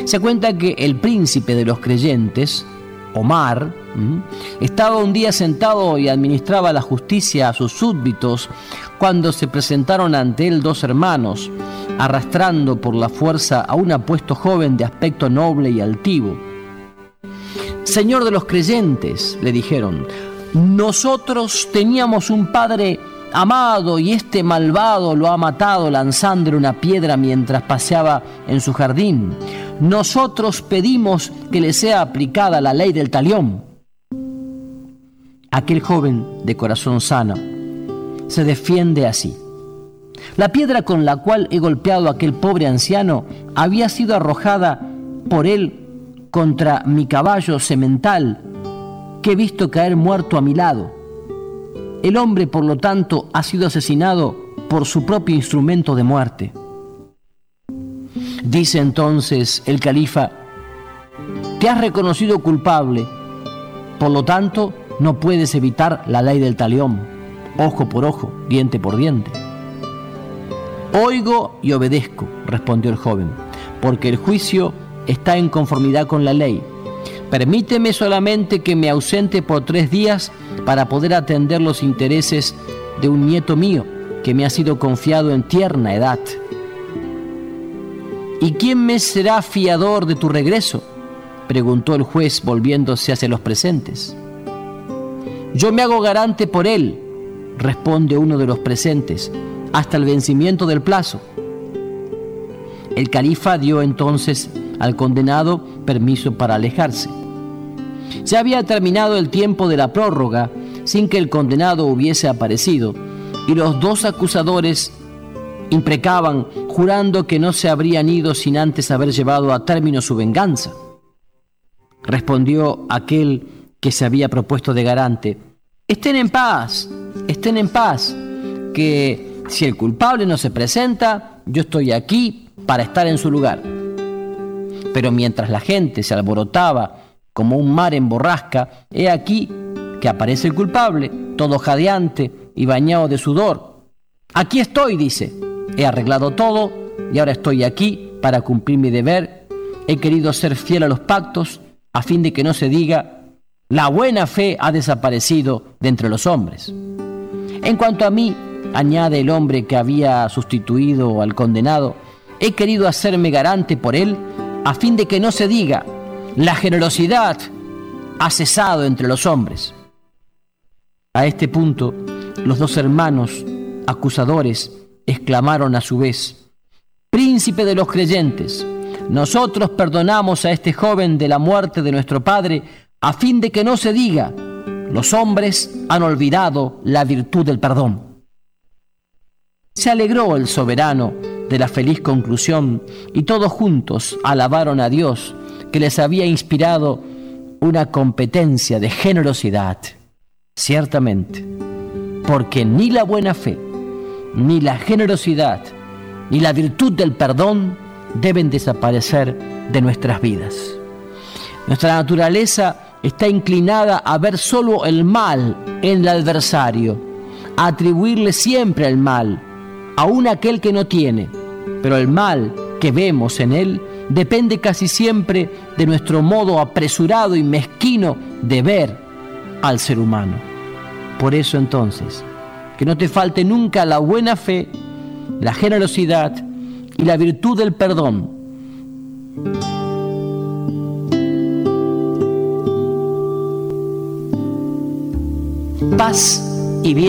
Se cuenta que el príncipe de los creyentes, Omar, estaba un día sentado y administraba la justicia a sus súbditos cuando se presentaron ante él dos hermanos, arrastrando por la fuerza a un apuesto joven de aspecto noble y altivo. «Señor de los creyentes», le dijeron, «nosotros teníamos un padre amado y este malvado lo ha matado lanzándole una piedra mientras paseaba en su jardín. Nosotros pedimos que le sea aplicada la ley del talión». Aquel joven de corazón sano se defiende así: «La piedra con la cual he golpeado a aquel pobre anciano había sido arrojada por él contra mi caballo semental, que he visto caer muerto a mi lado. El hombre, por lo tanto, ha sido asesinado por su propio instrumento de muerte». Dice entonces el califa: «Te has reconocido culpable, por lo tanto, no puedes evitar la ley del talión, ojo por ojo, diente por diente». «Oigo y obedezco», respondió el joven, «porque el juicio está en conformidad con la ley. Permíteme solamente que me ausente por 3 días para poder atender los intereses de un nieto mío que me ha sido confiado en tierna edad». «¿Y quién me será fiador de tu regreso?», preguntó el juez volviéndose hacia los presentes. «Yo me hago garante por él», responde uno de los presentes, «hasta el vencimiento del plazo». El califa dio entonces al condenado permiso para alejarse. Ya había terminado el tiempo de la prórroga sin que el condenado hubiese aparecido, y los dos acusadores imprecaban, jurando que no se habrían ido sin antes haber llevado a término su venganza. Respondió aquel que se había propuesto de garante: estén en paz, que si el culpable no se presenta, yo estoy aquí para estar en su lugar». Pero mientras la gente se alborotaba como un mar en borrasca, he aquí que aparece el culpable, todo jadeante y bañado de sudor. «Aquí estoy», dice, «he arreglado todo y ahora estoy aquí para cumplir mi deber. He querido ser fiel a los pactos a fin de que no se diga: la buena fe ha desaparecido de entre los hombres. En cuanto a mí», añade el hombre que había sustituido al condenado, «he querido hacerme garante por él a fin de que no se diga: la generosidad ha cesado entre los hombres». A este punto, los dos hermanos acusadores exclamaron a su vez: «Príncipe de los creyentes, nosotros perdonamos a este joven de la muerte de nuestro padre a fin de que no se diga: los hombres han olvidado la virtud del perdón». Se alegró el soberano de la feliz conclusión y todos juntos alabaron a Dios, que les había inspirado una competencia de generosidad. Ciertamente, porque ni la buena fe, ni la generosidad, ni la virtud del perdón deben desaparecer de nuestras vidas. Nuestra naturaleza está inclinada a ver solo el mal en el adversario, a atribuirle siempre el mal, aun aquel que no tiene, pero el mal que vemos en él depende casi siempre de nuestro modo apresurado y mezquino de ver al ser humano. Por eso entonces, que no te falte nunca la buena fe, la generosidad y la virtud del perdón. Paz y bien.